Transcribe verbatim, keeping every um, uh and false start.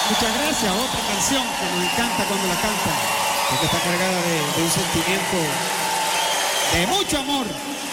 Muchas gracias. Otra canción que nos encanta cuando la canta, porque está cargada de, de un sentimiento de mucho amor.